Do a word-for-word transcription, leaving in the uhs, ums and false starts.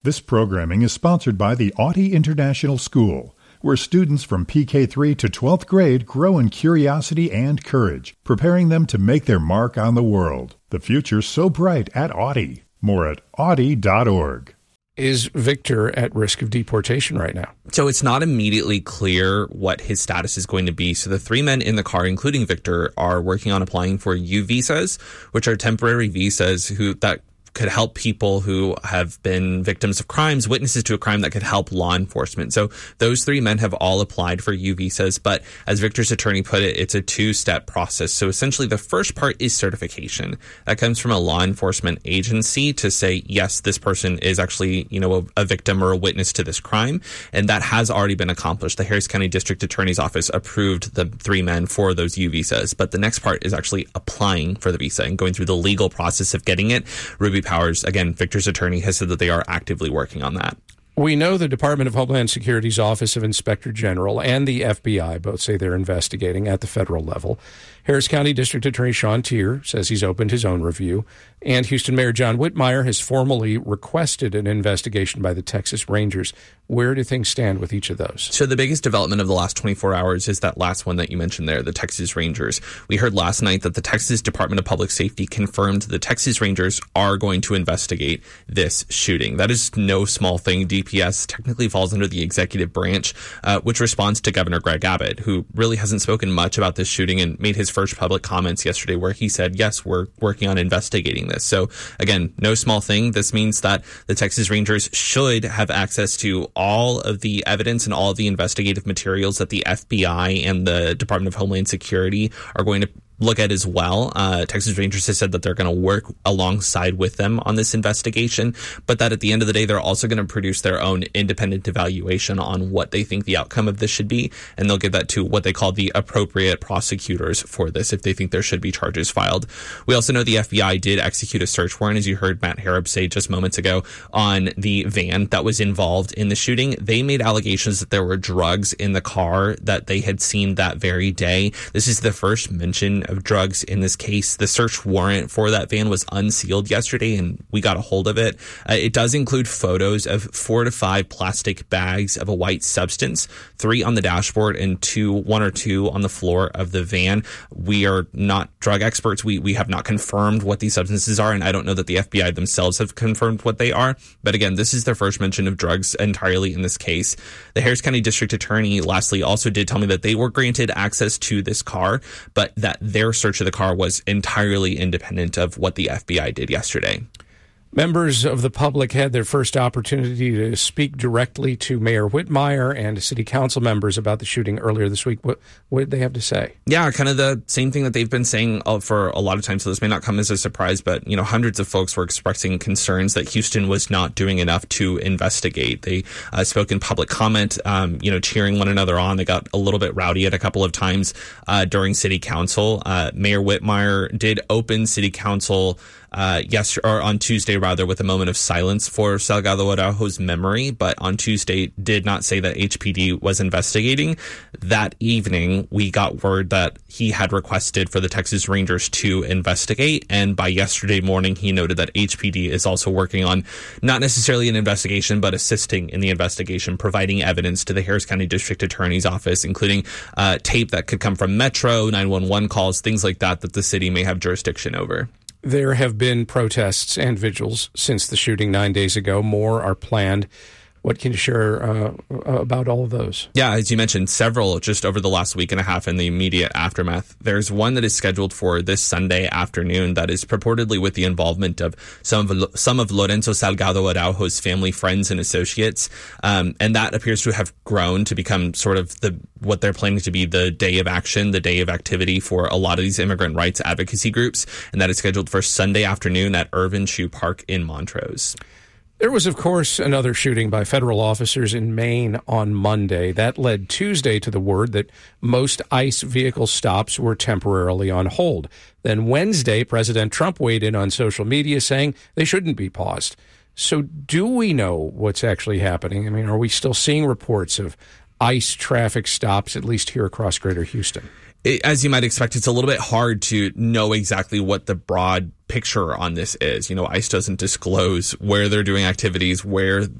This programming is sponsored by the Audie International School, where students from P K three to twelfth grade grow in curiosity and courage, preparing them to make their mark on the world. The future's so bright at Audie. More at audie dot org. Is Victor at risk of deportation right now? So it's not immediately clear what his status is going to be. So the three men in the car, including Victor, are working on applying for U visas, which are temporary visas who that could help people who have been victims of crimes, witnesses to a crime that could help law enforcement. So those three men have all applied for U visas, but as Victor's attorney put it, it's a two-step process. So essentially the first part is certification. That comes from a law enforcement agency to say, yes, this person is actually, you know, a, a victim or a witness to this crime. And that has already been accomplished. The Harris County District Attorney's Office approved the three men for those U visas. But the next part is actually applying for the visa and going through the legal process of getting it. Ruby Powers, again, Victor's attorney, has said that they are actively working on that. We know the Department of Homeland Security's Office of Inspector General and the F B I both say they're investigating at the federal level. Harris County District Attorney Sean Teare says he's opened his own review. And Houston Mayor John Whitmire has formally requested an investigation by the Texas Rangers. Where do things stand with each of those? So the biggest development of the last twenty-four hours is that last one that you mentioned there, the Texas Rangers. We heard last night that the Texas Department of Public Safety confirmed the Texas Rangers are going to investigate this shooting. That is no small thing. D P S technically falls under the executive branch, uh, which responds to Governor Greg Abbott, who really hasn't spoken much about this shooting and made his first public comments yesterday where he said, yes, we're working on investigating this. So again, no small thing. This means that the Texas Rangers should have access to all of the evidence and all of the investigative materials that the F B I and the Department of Homeland Security are going to look at as well. Uh, Texas Rangers has said that they're going to work alongside with them on this investigation, but that at the end of the day, they're also going to produce their own independent evaluation on what they think the outcome of this should be, and they'll give that to what they call the appropriate prosecutors for this if they think there should be charges filed. We also know the F B I did execute a search warrant, as you heard Matt Harrop say just moments ago, on the van that was involved in the shooting. They made allegations that there were drugs in the car that they had seen that very day. This is the first mention of drugs in this case. The search warrant for that van was unsealed yesterday, and we got a hold of it. Uh, it does include photos of four to five plastic bags of a white substance, three on the dashboard and two, one or two on the floor of the van. We are not drug experts. We we have not confirmed what these substances are, and I don't know that the F B I themselves have confirmed what they are. But again, this is their first mention of drugs entirely in this case. The Harris County District Attorney, lastly, also did tell me that they were granted access to this car, but that their Their search of the car was entirely independent of what the F B I did yesterday. Members of the public had their first opportunity to speak directly to Mayor Whitmire and city council members about the shooting earlier this week. What, what did they have to say? Yeah, kind of the same thing that they've been saying for a lot of time. So this may not come as a surprise, but, you know, hundreds of folks were expressing concerns that Houston was not doing enough to investigate. They uh, spoke in public comment, um, you know, cheering one another on. They got a little bit rowdy at a couple of times uh, during city council. Uh, Mayor Whitmire did open city council Uh, yes, or on Tuesday, rather, with a moment of silence for Salgado Araujo's memory, but on Tuesday did not say that H P D was investigating. That evening, we got word that he had requested for the Texas Rangers to investigate, and by yesterday morning, he noted that H P D is also working on not necessarily an investigation, but assisting in the investigation, providing evidence to the Harris County District Attorney's Office, including uh, tape that could come from Metro, nine one one calls, things like that, that the city may have jurisdiction over. There have been protests and vigils since the shooting nine days ago. More are planned. What can you share uh, about all of those? Yeah, as you mentioned, several just over the last week and a half in the immediate aftermath. There's one that is scheduled for this Sunday afternoon that is purportedly with the involvement of some of, some of Lorenzo Salgado Araujo's family, friends, and associates. Um, and that appears to have grown to become sort of the what they're planning to be the day of action, the day of activity for a lot of these immigrant rights advocacy groups. And that is scheduled for Sunday afternoon at Irvin Shoe Park in Montrose. There was, of course, another shooting by federal officers in Maine on Monday. That led Tuesday to the word that most ICE vehicle stops were temporarily on hold. Then Wednesday, President Trump weighed in on social media saying they shouldn't be paused. So do we know what's actually happening? I mean, are we still seeing reports of ICE traffic stops, at least here across Greater Houston? it, as you might expect, it's a little bit hard to know exactly what the broad picture on this is. You know, ICE doesn't disclose where they're doing activities, where